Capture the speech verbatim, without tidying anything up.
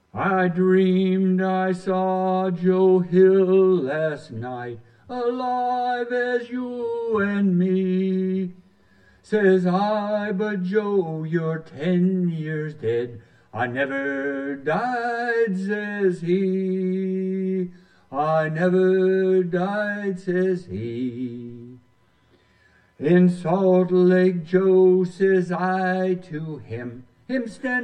I dreamed I saw Joe Hill last night, alive as you and me. Says I, but Joe, you're ten years dead. I never died, says he. I never died, says he. In Salt Lake Joe, says I to him, him stand